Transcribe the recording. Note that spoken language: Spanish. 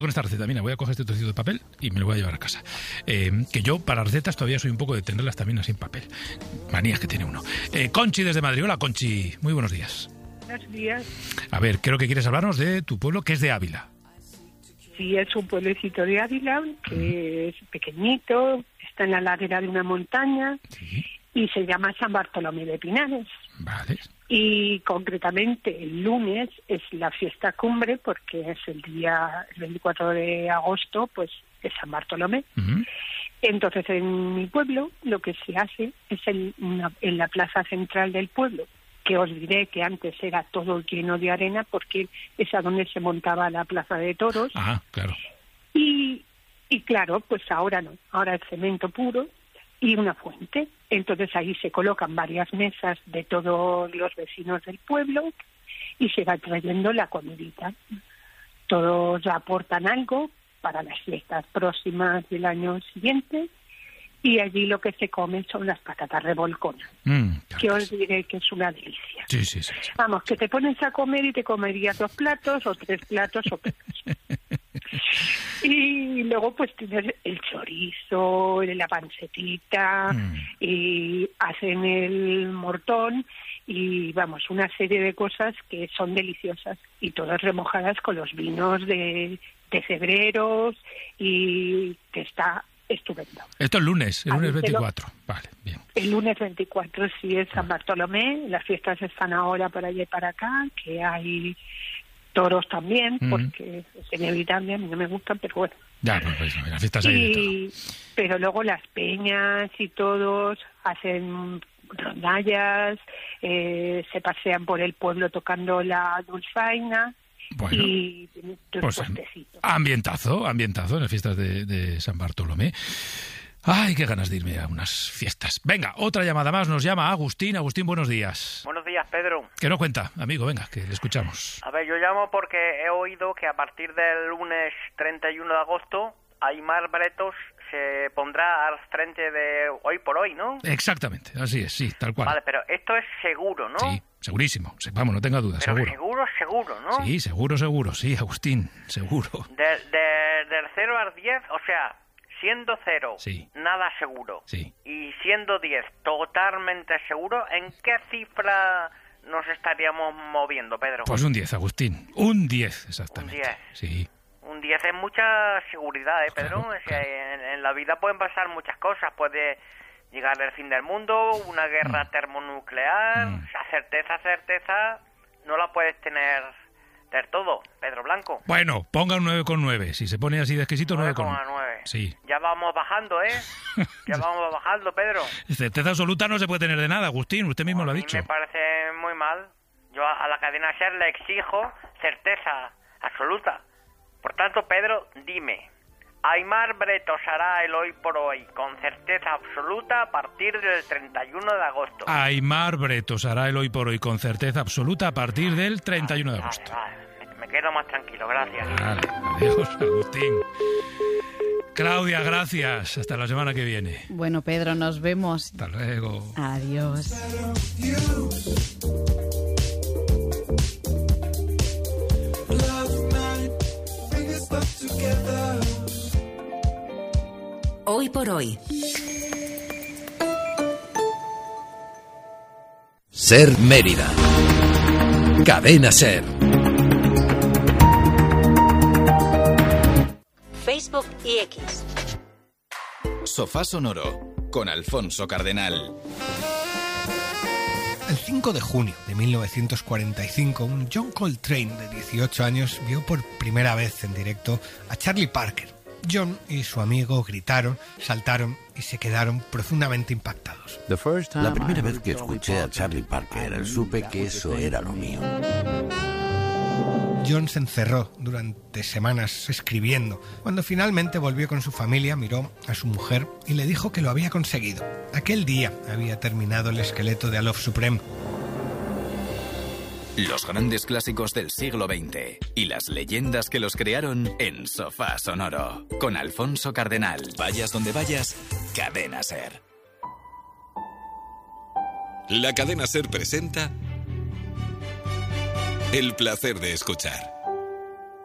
Con esta receta, mira, voy a coger este trocito de papel y me lo voy a llevar a casa. Que yo, para recetas, todavía soy un poco de tenerlas también así en papel. Manías que tiene uno. Conchi desde Madrid. Hola, Conchi. Muy buenos días. Buenos días. A ver, creo que quieres hablarnos de tu pueblo, que es de Ávila. Sí, es un pueblecito de Ávila, que es pequeñito, está en la ladera de una montaña, Sí. y se llama San Bartolomé de Pinares. Vale. Y concretamente el lunes es la fiesta cumbre, porque es el 24 de agosto, pues es San Bartolomé. Uh-huh. Entonces en mi pueblo lo que se hace es en la plaza central del pueblo, que os diré que antes era todo lleno de arena, porque es a donde se montaba la plaza de toros. Ah, claro. Y claro, pues ahora no, ahora es cemento puro y una fuente. Entonces ahí se colocan varias mesas de todos los vecinos del pueblo y se va trayendo la comidita. Todos aportan algo para las fiestas próximas del año siguiente y allí lo que se come son las patatas revolconas, que os diré que es una delicia. Sí. Vamos, que te pones a comer y te comerías 2 platos o 3 platos o menos. Y luego pues tienes el chorizo, la pancetita, y hacen el mortón y vamos, una serie de cosas que son deliciosas y todas remojadas con los vinos de cebreros y que está estupendo. Esto es lunes, el lunes Así 24. Vale, bien. El lunes 24 sí es San Bartolomé, las fiestas están ahora para allá y para acá, que hay toros también, porque es inevitable, a mí no me gustan, pero bueno. Ya, pues las fiestas hay de todo. Pero luego las peñas y todos hacen rondallas, se pasean por el pueblo tocando la dulzaina. Bueno, y pues ambientazo en las fiestas de San Bartolomé. Ay, qué ganas de irme a unas fiestas. Venga, otra llamada más, nos llama Agustín. Agustín, buenos días. Buenos días, Pedro. ¿Qué nos cuenta, amigo? Venga, que le escuchamos. A ver, yo llamo porque he oído que a partir del lunes 31 de agosto Aimar Bretos se pondrá al frente de Hoy por Hoy, ¿no? Exactamente, así es, sí, tal cual. Vale, pero esto es seguro, ¿no? Sí, segurísimo. Vamos, no tenga dudas, pero seguro. seguro, ¿no? Sí, seguro, sí, Agustín, seguro. Del 0 al 10, o sea, siendo 0, sí, nada seguro. Sí. Y siendo 10, totalmente seguro, ¿en qué cifra nos estaríamos moviendo, Pedro? Pues un 10, Agustín. Un 10, exactamente. Un 10. Sí. Un 10 es mucha seguridad, Pedro. Claro, o sea, en la vida pueden pasar muchas cosas. Puede llegar el fin del mundo, una guerra termonuclear. O sea, certeza, no la puedes tener del todo, Pedro Blanco. Bueno, ponga un 9,9. Si se pone así de exquisito, 9,9. Sí. Ya vamos bajando, ¿eh? Ya vamos bajando, Pedro. Certeza absoluta no se puede tener de nada, Agustín. Usted mismo lo ha dicho. Me parece muy mal. Yo a la cadena SER le exijo certeza absoluta. Por tanto, Pedro, dime, Aimar Bretos hará el Hoy por Hoy con certeza absoluta a partir del 31 de agosto. Aimar Bretos hará el Hoy por Hoy con certeza absoluta a partir del 31 de agosto. Vale. Me quedo más tranquilo, gracias. Vale, adiós, Agustín. Claudia, gracias. Hasta la semana que viene. Bueno, Pedro, nos vemos. Hasta luego. Adiós. Hoy por Hoy. Ser Mérida. Cadena Ser. Facebook y X. Sofá Sonoro con Alfonso Cardenal. El 5 de junio de 1945, un John Coltrane de 18 años vio por primera vez en directo a Charlie Parker. John y su amigo gritaron, saltaron y se quedaron profundamente impactados. La primera vez que escuché a Charlie Parker, supe que eso era lo mío. John se encerró durante semanas escribiendo. Cuando finalmente volvió con su familia, miró a su mujer y le dijo que lo había conseguido. Aquel día había terminado el esqueleto de A Love Supreme. Los grandes clásicos del siglo XX y las leyendas que los crearon en Sofá Sonoro. Con Alfonso Cardenal. Vayas donde vayas, Cadena Ser. La Cadena Ser presenta El placer de escuchar.